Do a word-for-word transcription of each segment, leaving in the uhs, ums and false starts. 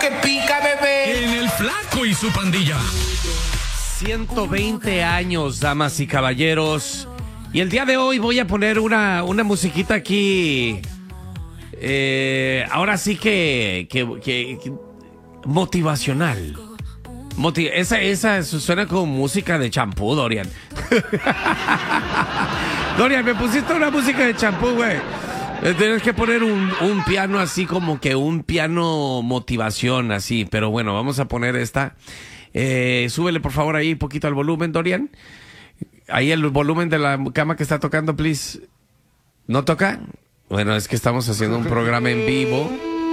que pica, bebé. En el Flaco y su pandilla. ciento veinte años, damas y caballeros. Y el día de hoy voy a poner una, una musiquita aquí. Eh, ahora sí que, que, que, que motivacional. Motiv esa, esa suena como música de champú, Dorian. Dorian, me pusiste una música de champú, güey. Tienes que poner un, un piano así como que un piano motivación así. Pero bueno, vamos a poner esta. Eh, súbele por favor ahí un poquito al volumen, Dorian. Ahí el volumen de la cama que está tocando, please. ¿No toca? Bueno, es que estamos haciendo un programa en vivo.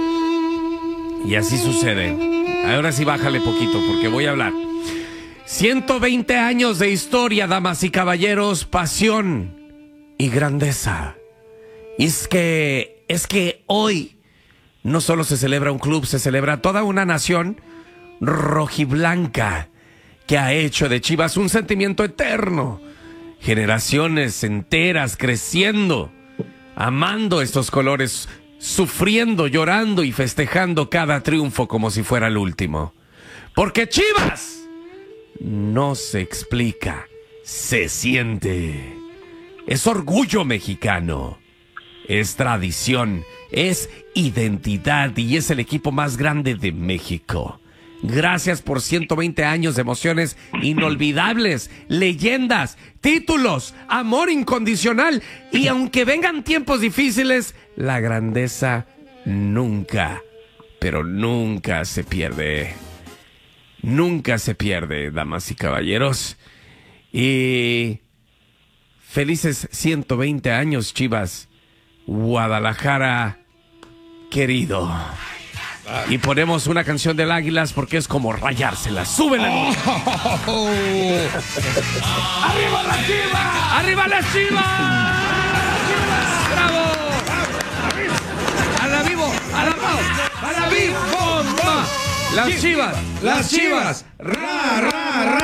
Y así sucede. Ahora sí bájale poquito porque voy a hablar. ciento veinte años de historia, damas y caballeros, pasión y grandeza. Y es que, es que hoy no solo se celebra un club, se celebra toda una nación rojiblanca que ha hecho de Chivas un sentimiento eterno. Generaciones enteras creciendo, amando estos colores, sufriendo, llorando y festejando cada triunfo como si fuera el último. Porque Chivas no se explica, se siente. Es orgullo mexicano. Es tradición, es identidad y es el equipo más grande de México. Gracias por ciento veinte años de emociones inolvidables, leyendas, títulos, amor incondicional. Y aunque vengan tiempos difíciles, la grandeza nunca, pero nunca se pierde. Nunca se pierde, damas y caballeros. Y felices ciento veinte años, Chivas. Guadalajara, querido. Y ponemos una canción del Águilas porque es como rayársela. ¡Súbela! Oh. ¡Arriba las Chivas! ¡Arriba las Chivas! ¡Bravo! ¡A la vivo! ¡A la vivo! ¡A la vivo! ¡Las Chivas! ¡Las Chivas! ¡Ra, ra,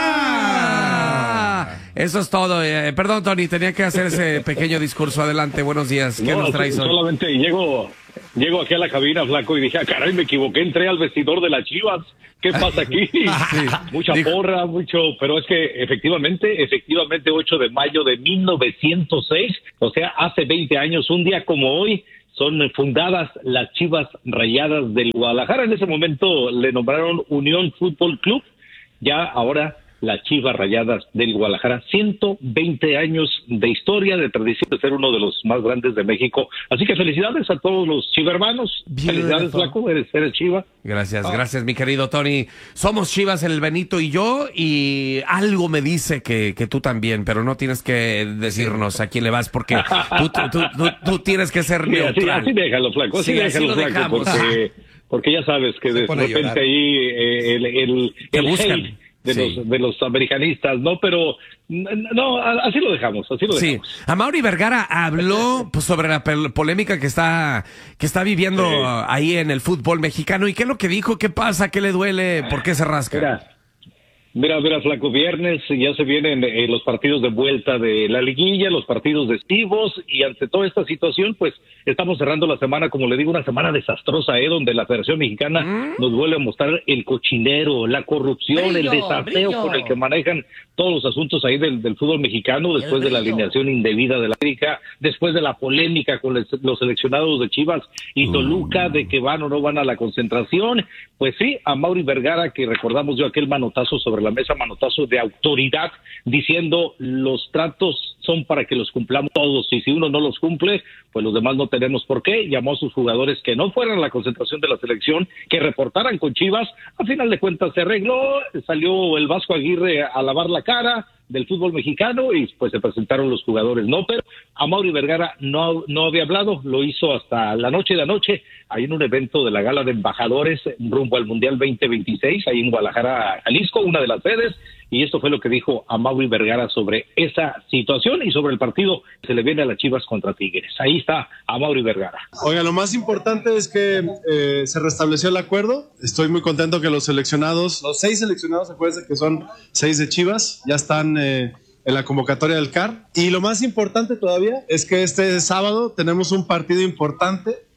ra! Eso es todo. Eh, perdón, Tony, tenía que hacer ese pequeño discurso. Adelante, buenos días. ¿Qué no, nos traes hoy? Solamente llego, llego aquí a la cabina, Flaco, y dije, ah, caray, me equivoqué, entré al vestidor de las Chivas. ¿Qué pasa aquí? Sí. Mucha Dijo. porra, mucho, pero es que efectivamente, efectivamente, ocho de mayo de mil novecientos seis, o sea, hace veinte años, un día como hoy, son fundadas las Chivas Rayadas del Guadalajara. En ese momento le nombraron Unión Fútbol Club, ya ahora las Chivas Rayadas del Guadalajara. ciento veinte años de historia, de tradición de ser uno de los más grandes de México. Así que felicidades a todos los chivermanos. Felicidades, Flaco, eres, eres Chiva. Gracias, oh. gracias, mi querido Tony. Somos Chivas, el Benito y yo, y algo me dice que, que tú también, pero no tienes que decirnos a quién le vas, porque tú, tú, tú, tú, tú tienes que ser neutral. Sí, así, así déjalo, Flaco, así, sí, déjalo, así Flaco, porque, porque ya sabes que de repente ahí eh, el, el, el hate de sí. los de los americanistas, ¿no? Pero no, así lo dejamos, así lo dejamos. Sí. Amaury Vergara habló pues, sobre la polémica que está que está viviendo sí. ahí en el fútbol mexicano. ¿Y qué es lo que dijo? ¿Qué pasa? ¿Qué le duele? ¿Por qué se rasca? Mira, mira, mira, Flaco, viernes ya se vienen eh, los partidos de vuelta de la liguilla, los partidos de estivos, y ante toda esta situación, pues estamos cerrando la semana, como le digo, una semana desastrosa, ¿eh? Donde la Federación Mexicana ¿Mm? nos vuelve a mostrar el cochinero, la corrupción, brillo, el desaseo brillo. con el que manejan todos los asuntos ahí del, del fútbol mexicano, después de la alineación indebida de la América, después de la polémica con les, los seleccionados de Chivas y Toluca, mm. de que van o no van a la concentración. Pues sí, Amaury Vergara, que recordamos yo aquel manotazo sobre la mesa, manotazo de autoridad, diciendo los tratos son para que los cumplamos todos, y si uno no los cumple, pues los demás no tenemos por qué. Llamó a sus jugadores que no fueran a la concentración de la selección, que reportaran con Chivas. Al final de cuentas se arregló, salió el Vasco Aguirre a lavar la cara del fútbol mexicano y pues se presentaron los jugadores, ¿no? Pero Amaury Vergara no, no había hablado, lo hizo hasta la noche de anoche, ahí en un evento de la Gala de Embajadores rumbo al Mundial veinte veintiséis, ahí en Guadalajara, Jalisco, una de las sedes, y esto fue lo que dijo Amaury Vergara sobre esa situación y sobre el partido que se le viene a las Chivas contra Tigres. Ahí está Amaury Vergara. Oiga, lo más importante es que eh, se restableció el acuerdo. Estoy muy contento que los seleccionados, los seis seleccionados, acuérdense que son seis de Chivas, ya están eh, en la convocatoria del C A R. Y lo más importante todavía es que este sábado tenemos un partido importante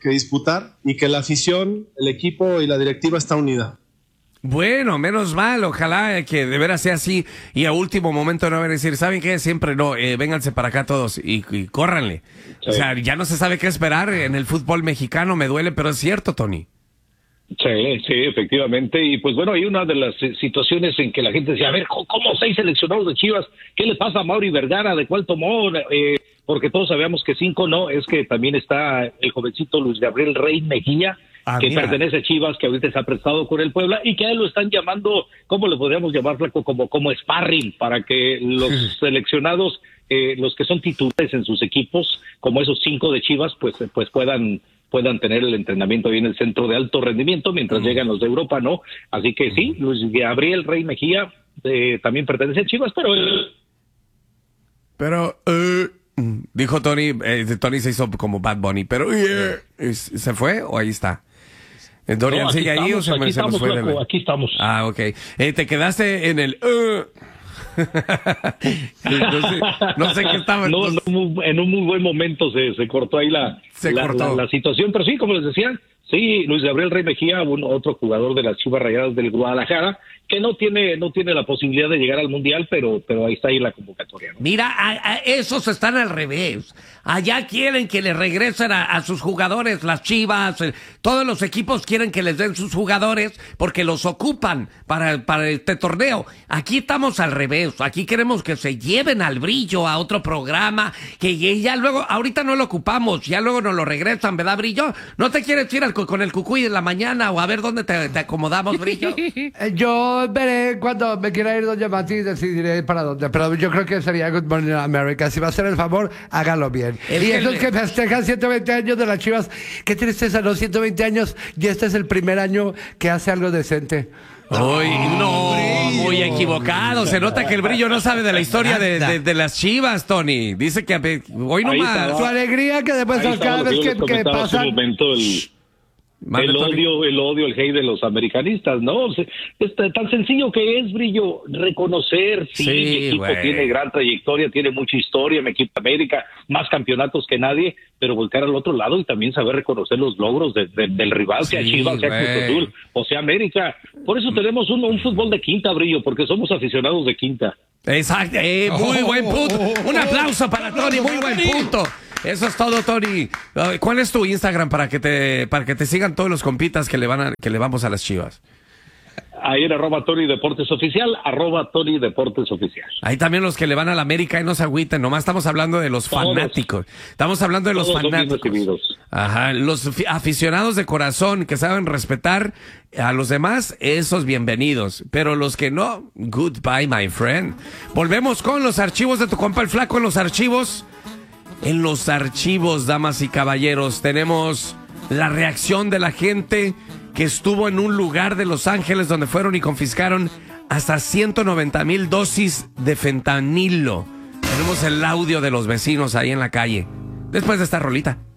que disputar y que la afición, el equipo y la directiva está unida. Bueno, menos mal, ojalá que de veras sea así y a último momento no van a decir, ¿saben qué? Siempre no, eh, vénganse para acá todos y, y córranle. Sí. O sea, ya no se sabe qué esperar en el fútbol mexicano, me duele, pero es cierto, Tony. Sí, sí, efectivamente. Y pues bueno, hay una de las situaciones en que la gente decía, a ver, ¿cómo seis seleccionados de Chivas? ¿Qué le pasa a Mauri Vergara? ¿De cuál tomó? Eh, porque todos sabíamos que cinco no, es que también está el jovencito Luis Gabriel Rey Mejía, Ah, que mira. pertenece a Chivas, que ahorita se ha prestado con el Puebla y que a él lo están llamando, ¿cómo le podríamos llamar, Flaco? Como, como sparring, para que los seleccionados, eh, los que son titulares en sus equipos, como esos cinco de Chivas, pues, pues puedan puedan tener el entrenamiento ahí en el centro de alto rendimiento mientras mm. llegan los de Europa, ¿no? Así que sí, Luis Gabriel Rey Mejía eh, también pertenece a Chivas, pero... Él... Pero... Uh... Dijo Tony, eh, Tony se hizo como Bad Bunny, pero yeah, ¿se fue o ahí está? ¿Dorian no, sigue ahí estamos, o se, me, se nos fue? Flaco, de... Aquí estamos. Ah, ok. Eh, te quedaste en el... Uh. no, sé, no sé qué estaba... No, no, en un muy buen momento se, se cortó ahí la, se la, cortó. La, la situación, pero sí, como les decía, sí, Luis Gabriel Rey Mejía, un, otro jugador de las Chivas Rayadas del Guadalajara, que no tiene no tiene la posibilidad de llegar al Mundial, pero pero ahí está ahí la convocatoria, ¿no? Mira, a, a esos están al revés. Allá quieren que le regresen a, a sus jugadores, las Chivas, eh, todos los equipos quieren que les den sus jugadores porque los ocupan para, para este torneo. Aquí estamos al revés, aquí queremos que se lleven al Brillo a otro programa, que ya luego, ahorita no lo ocupamos, ya luego nos lo regresan, ¿verdad, Brillo? ¿No te quieres ir al, con el Cucuy en la mañana o a ver dónde te, te acomodamos, Brillo? Yo veré cuando me quiera ir doña Mati y decidiré para dónde, pero yo creo que sería Good Morning America. Si va a hacer el favor, hágalo bien. El y que esos el... que festejan ciento veinte años de las Chivas, qué tristeza, ¿no? ciento veinte años y este es el primer año que hace algo decente. Uy, no, muy equivocado. Se nota que el Brillo no sabe de la historia de, de, de las Chivas, Tony. Dice que hoy nomás. Su alegría que después cada vez que, que pasa... El odio, el odio, el hate de los americanistas, ¿no? Es tan sencillo que es, Brillo, reconocer, sí, sí mi equipo wey. tiene gran trayectoria, tiene mucha historia, mi equipo América, más campeonatos que nadie, pero volcar al otro lado y también saber reconocer los logros de, de, del rival, sea sí, Chivas, sea Cruz Azul, o sea América. Por eso tenemos un, un fútbol de quinta, Brillo, porque somos aficionados de quinta. Exacto, eh, muy oh, buen punto. Un aplauso para Tony, muy buen punto. Eso es todo, Tony. ¿Cuál es tu Instagram para que te para que te sigan todos los compitas que le van a, que le vamos a las Chivas? Ahí en arroba Tony Deportes Oficial, arroba Tony Deportes Oficial. Ahí también los que le van a la América y no se agüiten, nomás estamos hablando de los todos, fanáticos. Estamos hablando de los fanáticos. Ajá, los aficionados de corazón que saben respetar a los demás, esos bienvenidos. Pero los que no, goodbye, my friend. Volvemos con los archivos de tu compa el Flaco en los archivos. En los archivos, damas y caballeros, tenemos la reacción de la gente que estuvo en un lugar de Los Ángeles donde fueron y confiscaron hasta ciento noventa mil dosis de fentanilo. Tenemos el audio de los vecinos ahí en la calle. Después de esta rolita.